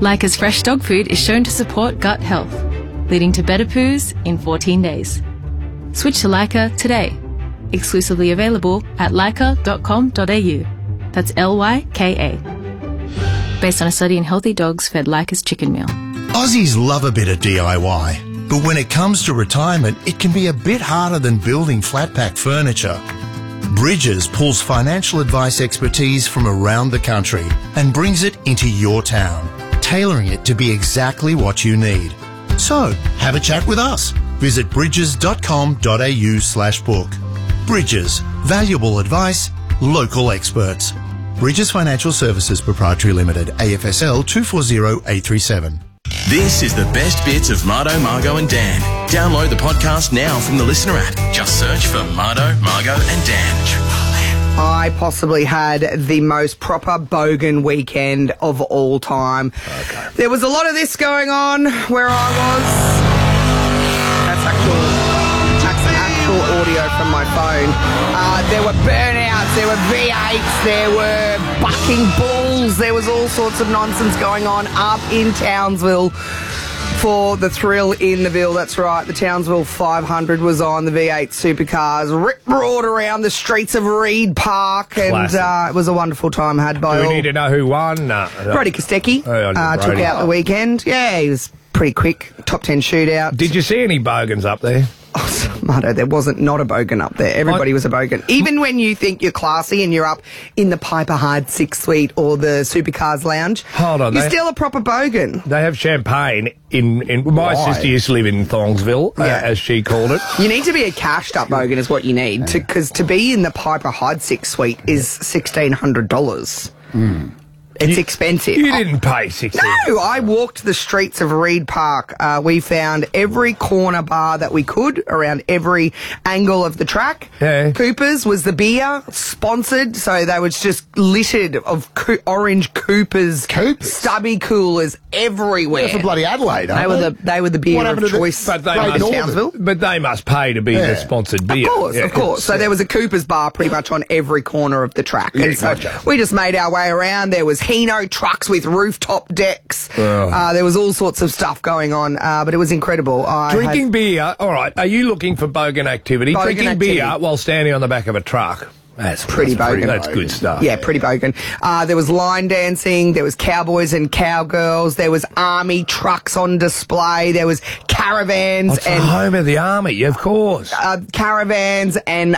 Leica's fresh dog food is shown to support gut health, leading to better poos in 14 days. Switch to Leica today. Exclusively available at leica.com.au. That's Lyka. Based on a study in healthy dogs fed Leica's chicken meal. Aussies love a bit of DIY, but when it comes to retirement, it can be a bit harder than building flat pack furniture. Bridges pulls financial advice expertise from around the country and brings it into your town, tailoring it to be exactly what you need. So, have a chat with us. Visit bridges.com.au/book. Bridges, valuable advice, local experts. Bridges Financial Services Proprietary Limited, AFSL 240837. This is the best bits of Mardo, Margo and Dan. Download the podcast now from the Listener app. Just search for Mardo, Margo and Dan. I possibly had the most proper bogan weekend of all time. Okay. There was a lot of this going on where I was. That's actual audio from my phone. There were burnouts, there were V8s, there were bucking bulls, there was all sorts of nonsense going on up in Townsville for the Thrill in the Ville. That's right, the Townsville 500 was on, the V8 supercars rip-roared around the streets of Reed Park, and it was a wonderful time had by all. Do we need to know who won? Brody Kostecki took Brody. out the weekend. Yeah, he was pretty quick, top 10 shootout. Did you see any bogans up there? Oh, Mardo, there wasn't not a bogan up there. Everybody was a bogan. Even when you think you're classy and you're up in the Piper Hard 6 Suite or the Supercars Lounge, hold on, you're still a proper bogan. They have champagne in my sister used to live in Thongsville, as she called it. You need to be a cashed up bogan is what you need, because to be in the Piper Hard 6 Suite is $1,600. It's expensive. You didn't pay $16. No, I walked the streets of Reed Park. We found every corner bar that we could around every angle of the track. Yeah. Cooper's was the beer, sponsored, so they was just littered of orange Cooper's stubby coolers everywhere. They're for bloody Adelaide, They were the beer of choice. But they must pay to be the sponsored beer. Of course. So there was a Cooper's bar pretty much on every corner of the track. And so we just made our way around. There was Hino trucks with rooftop decks. There was all sorts of stuff going on, but it was incredible. Drinking beer, all right. Are you looking for bogan activity? Drinking beer while standing on the back of a truck. That's pretty bogan. That's good stuff. Yeah, pretty bogan. There was line dancing, there was cowboys and cowgirls, there was army trucks on display, there was caravans the home of the army, of course. Caravans and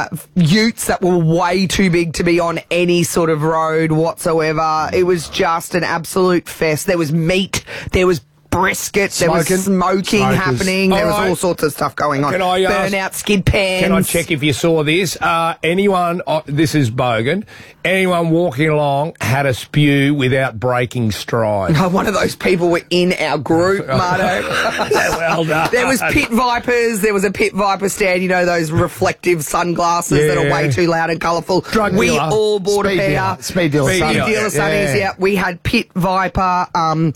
utes that were way too big to be on any sort of road whatsoever. It was just an absolute fest. There was meat, there was brisket, there was smoking happening, there was all sorts of stuff going on. Burnout skid pans. Can I check if you saw this? Anyone, this is bogan, anyone walking along had a spew without breaking stride. One of those people were in our group, Mardo. Well done. There was pit vipers, there was a pit viper stand, you know, those reflective sunglasses that are way too loud and colourful. We all bought a pair. Speed dealer sunnies, yeah. We had pit viper,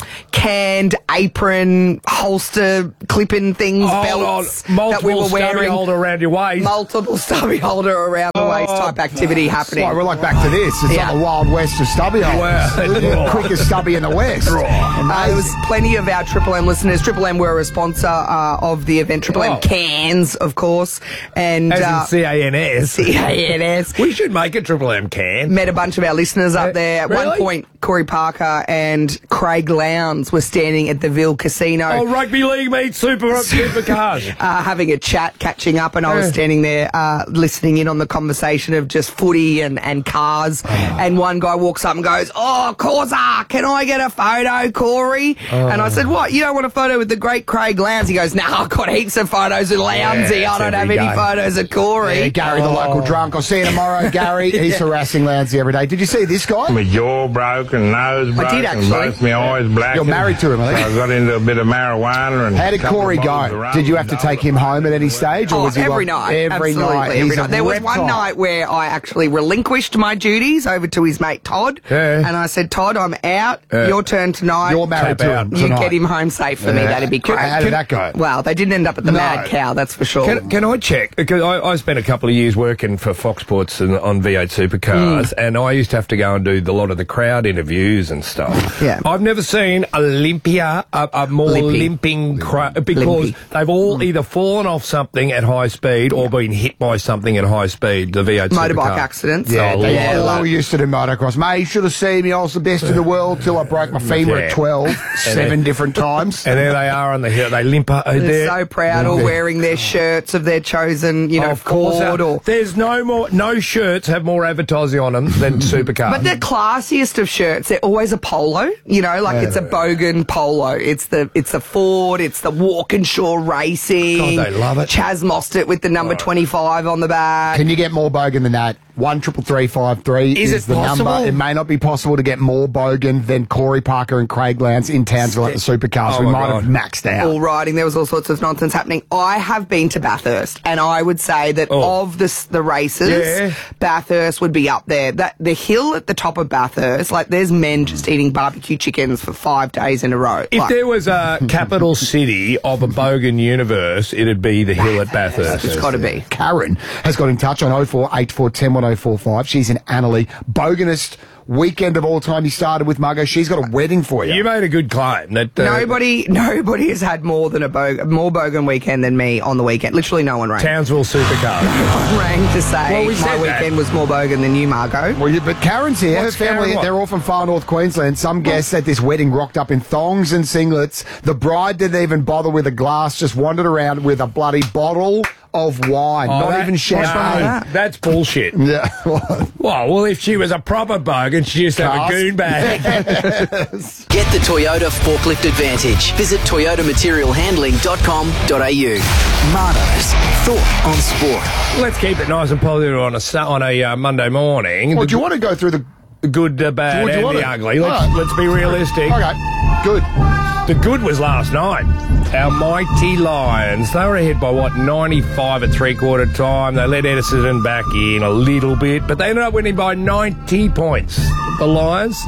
canned apron, holster, clipping things, belts that we were wearing. Stubby holder around your waist. Multiple stubby holder around the waist type activity happening. We're like back to this. It's like the Wild West of stubby holders. Quickest stubby in the West. There was plenty of our Triple M listeners. Triple M were a sponsor of the event. Triple M cans, of course. And as in C-A-N-S. C-A-N-S. We should make a Triple M can. Met a bunch of our listeners up there. At one point, Corey Parker and Craig Lowndes were standing at the Ville Casino. Oh, rugby league meets supercars. Having a chat, catching up, and I was standing there listening in on the conversation of just footy and cars. And one guy walks up and goes, "Oh, Causa, can I get a photo, Corey?" And I said, "What, you don't want a photo with the great Craig Lowndes?" He goes, "No, I've got heaps of photos with Lowndesy. I don't have any photos of Corey." Yeah, Gary, the local drunk. I'll see you tomorrow, Gary. He's harassing Lowndesy every day. Did you see this guy? My jaw broken, nose broken, I did actually. both my eyes black. You're married to him, I think. I got into a bit of marijuana. And how did Corey go? Did you have to take him home at any stage? Or was he every night. Every night. Every night. There was one night where I actually relinquished my duties over to his mate Todd. And I said, "Todd, I'm out. Your turn tonight. You're married to him You get him home safe for me. That'd be great." How did that go? Well, they didn't end up at the Mad Cow, that's for sure. Can I check? Because I spent a couple of years working for Fox Sports on V8 supercars, and I used to have to go and do a lot of the crowd in interviews and stuff. Yeah. I've never seen Olympia a more limping crowd because they've all either fallen off something at high speed or been hit by something at high speed. The V8 Motorbike supercar. accidents. Yeah, Oh, they Lord. all used to do motocross. Mate, you should have seen me. I was the best in the world till I broke my femur at 12, 7 different times. And there they are on the hill. They limp. They're so proud, all wearing their shirts of their chosen, Of course, Ford or. there's no shirts have more advertising on them than supercars. But the classiest of shirts, they're always a polo. It's a Bogan polo. It's the Ford. It's the Walkinshaw Racing. God, they love it. Chaz Mostert with the number 25 on the back. Can you get more bogan than that? 13353 Is is it the possible? number. It may not be possible to get more bogan than Corey Parker and Craig Lance in Townsville at the Supercars. Oh we my might God. have maxed out. All riding, there was all sorts of nonsense happening. I have been to Bathurst, and I would say that of the races, Bathurst would be up there. The hill at the top of Bathurst, there's men just eating barbecue chickens for 5 days in a row. If there was a capital city of a Bogan universe, it'd be the hill at Bathurst. It's got to be. Karen has got in touch on 0484 101045. She's in Annerley. Boganist weekend of all time. You started with Muggo. She's got a wedding for you. You made a good claim that Nobody has had more Bogan weekend than me on the weekend. Literally no one rang. Townsville Supercar. I rang to say Well, we my said that. weekend was more Bogan than you, Margot. Well, but Karen's here. What's Her family, Karen what? they're all from far north Queensland. Some guests at this wedding rocked up in thongs and singlets. The bride didn't even bother with a glass, just wandered around with a bloody bottle of wine. Not even champagne. That's bullshit. Yeah. Well, if she was a proper Bogan, she'd just have a Cast. goon bag. Get the Toyota Forklift Advantage. Visit toyotaMaterialHandling.com.au. Mardo's Thought on Sport. Let's keep it nice and positive on a Monday morning. Well, do you want to go through the... The good, the bad, Do you and want the to? ugly. All right. Let's be realistic. Okay, good. The good was last night. Our mighty Lions. They were ahead by, 95 at three-quarter time. They let Edison back in a little bit, but they ended up winning by 90 points. The Lions.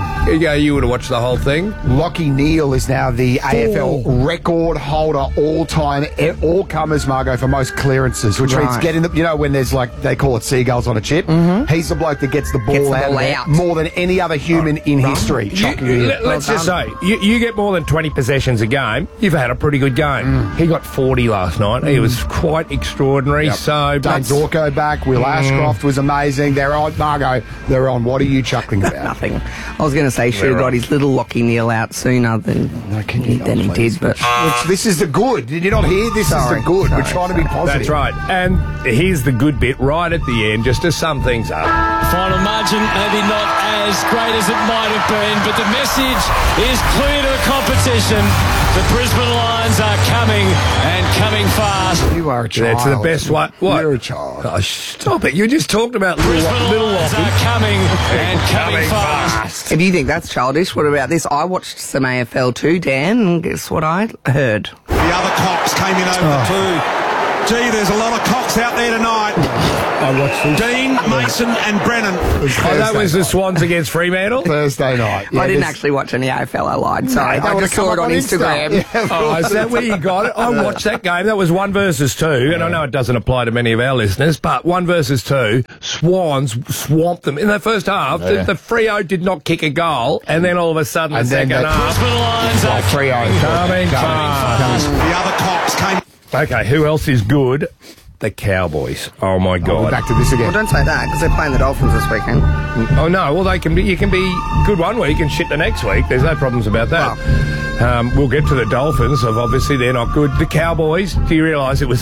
You would have watched the whole thing. Lockie Neal is now the AFL record holder all-time, all-comers, Margot, for most clearances, which means getting the, when there's they call it seagulls on a chip. He's the bloke that gets the ball out of there more than any other human in history. Let's just say, you get more than 20 possessions a game, you've had a pretty good game. He got 40 last night. He was quite extraordinary. So Dane Zorko back. Will Ashcroft was amazing. They're on, Margot, they're on. What are you chuckling about? Nothing. I was going to say should have got his little Lockie Neal out sooner than he did, but... This is the good. Did you not hear? This is the good. We're trying to be positive. That's right. And here's the good bit right at the end, just to sum things up. Final margin maybe not as great as it might have been, but the message is clear to the competition. The Brisbane Lions are coming and coming fast. You are a child. That's the best one. What? You're a child. Oh, stop it. You just talked about little Lions Lockie. are coming and coming fast. If you think that's childish, what about this? I watched some AFL too, Dan, and guess what I heard? The other Cox came in over the two. Gee, there's a lot of Cox out there tonight. I watched this. Dean, Mason and Brennan. That was the Swans against Fremantle? Thursday night. I didn't actually watch any AFL, I lied. Sorry, they I would've just saw come it up on on Instagram. Insta. Oh, is that where you got it? I watched that game. That was 1 versus 2, and I know it doesn't apply to many of our listeners, but 1 versus 2, Swans swamped them. In the first half, the Freo did not kick a goal, and then all of a sudden, the second half, Brisbane Lions are coming fast. The other Cox came. Okay, who else is good? The Cowboys. Oh, my We're God. back to this again. Well, don't say that, because they're playing the Dolphins this weekend. Oh, no. Well, you can be good one week and shit the next week. There's no problems about that. We'll get to the Dolphins. Obviously, they're not good. The Cowboys, do you realise it was,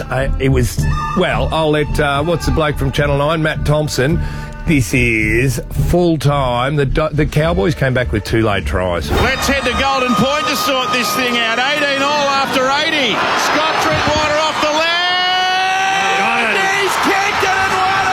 well, I'll let, what's the bloke from Channel 9, Matt Thompson. This is full time. The Cowboys came back with 2 late tries. Let's head to Golden Point to sort this thing out. 18 all after 80. Scott Drinkwater off the left. He's kicked it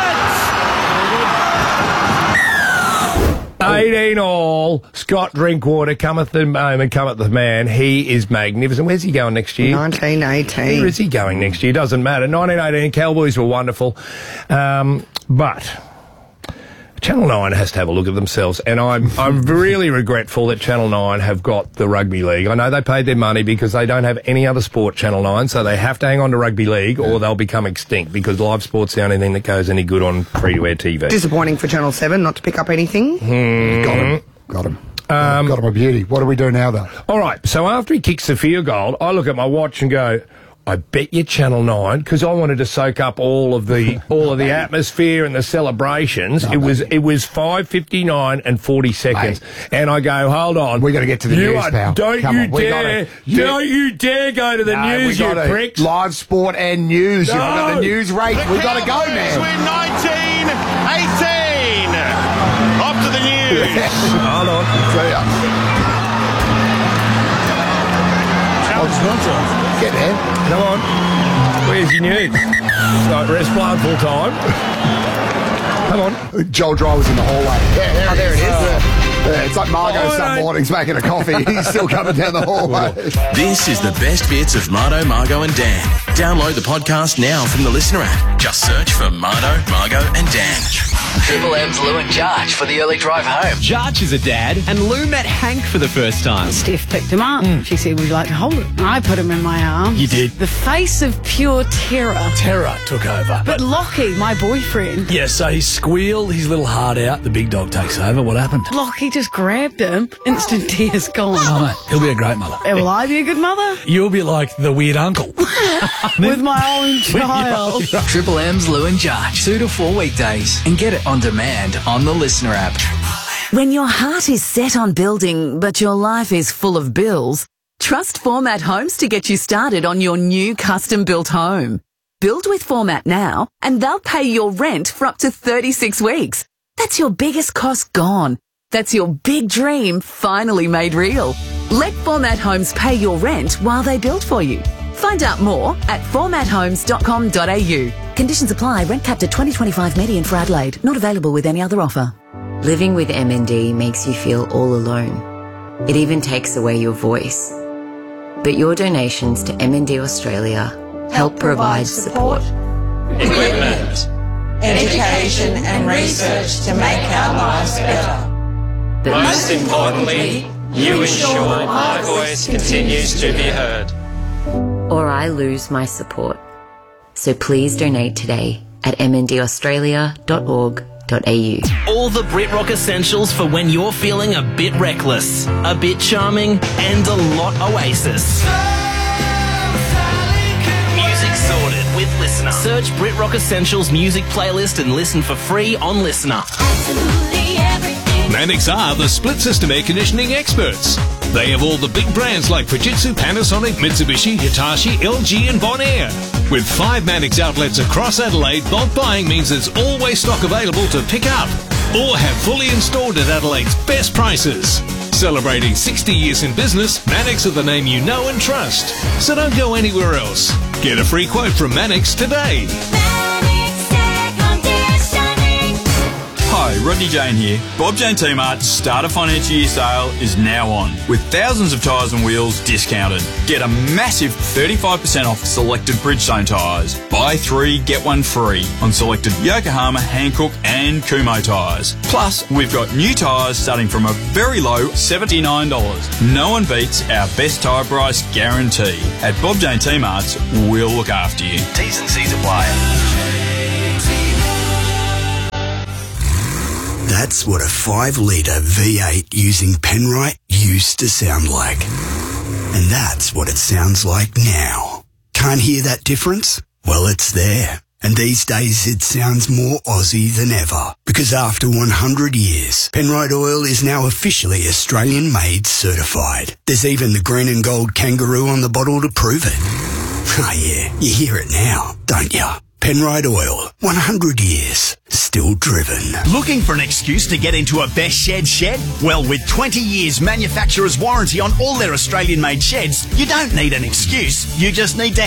and won it. 18 all. Scott Drinkwater cometh the moment, cometh the man. He is magnificent. Where's he going next year? 1918. Where is he going next year? Doesn't matter. 1918, Cowboys were wonderful. But Channel 9 has to have a look at themselves, and I'm really regretful that Channel 9 have got the rugby league. I know they paid their money because they don't have any other sport, Channel 9, so they have to hang on to rugby league or they'll become extinct because live sport's the only thing that goes any good on free-to-air TV. Disappointing for Channel 7 not to pick up anything. Got him. Got him. Got him a beauty. What do we do now, though? All right, so after he kicks the field goal, I look at my watch and go, I bet you Channel 9, because I wanted to soak up all of the atmosphere and the celebrations. It was 5:59 and 40 seconds, and I go, hold on, we got to get to the news, pal. Don't you dare go to the news, you pricks! Live sport and news. You've got the news rate. We got to go, man. Win 19-18. Off to the news. Hold on. See ya. Get there. Come on. Where's your news? Right, rest plant full time. Come on. Joel Driver's in the hallway. Oh, there it is. It's like Margot some mornings making a coffee. He's still coming down the hallway. This is the best bits of Mardo, Margo and Dan. Download the podcast now from the Listener app. Just search for Mardo, Margo and Dan. Triple M's Lou and Jarch for the early drive home. Jarch is a dad, and Lou met Hank for the first time. Steph picked him up. She said, would you like to hold it? I put him in my arms. You did? The face of pure terror. Terror took over. But Lockie, my boyfriend. Yeah, so he squealed his little heart out. The big dog takes over. What happened? Lockie just grabbed him. Instant tears gone. Oh, mate, he'll be a great mother. Will I be a good mother? You'll be like the weird uncle. With my own child. Triple M's Lou and Jarch, 2 to 4 weekdays, and get it on demand on the Listener app. When your heart is set on building, but your life is full of bills, trust Format Homes to get you started on your new custom-built home. Build with Format now, and they'll pay your rent for up to 36 weeks. That's your biggest cost gone. That's your big dream finally made real. Let Format Homes pay your rent while they build for you. Find out more at formathomes.com.au. Conditions apply. Rent capped at 2025 median for Adelaide. Not available with any other offer. Living with MND makes you feel all alone. It even takes away your voice. But your donations to MND Australia help provide support. Equipment, education and research to make our lives better. But most importantly, you ensure my voice continues to be heard. Or I lose my support. So please donate today at mndaustralia.org.au. All the BritRock essentials for when you're feeling a bit reckless, a bit charming, and a lot Oasis. Music sorted with Listener. Search BritRock Essentials music playlist and listen for free on Listener. Mannix are the split system air conditioning experts. They have all the big brands like Fujitsu, Panasonic, Mitsubishi, Hitachi, LG and Bonaire. With 5 Mannix outlets across Adelaide, bulk buying means there's always stock available to pick up or have fully installed at Adelaide's best prices. Celebrating 60 years in business, Mannix are the name you know and trust. So don't go anywhere else. Get a free quote from Mannix today. Hi, Rodney Jane here. Bob Jane T-Mart's start of financial year sale is now on, with thousands of tyres and wheels discounted. Get a massive 35% off selected Bridgestone tyres. Buy 3, get 1 free on selected Yokohama, Hankook and Kumho tyres. Plus, we've got new tyres starting from a very low $79. No one beats our best tyre price guarantee. At Bob Jane T-Mart's, we'll look after you. T's and C's apply. That's what a 5-litre V8 using Penrite used to sound like. And that's what it sounds like now. Can't hear that difference? Well, it's there. And these days it sounds more Aussie than ever. Because after 100 years, Penrite Oil is now officially Australian-made certified. There's even the green and gold kangaroo on the bottle to prove it. Oh yeah, you hear it now, don't you? Penrite Oil, 100 years, still driven. Looking for an excuse to get into a best shed? Well, with 20 years manufacturer's warranty on all their Australian-made sheds, you don't need an excuse. You just need to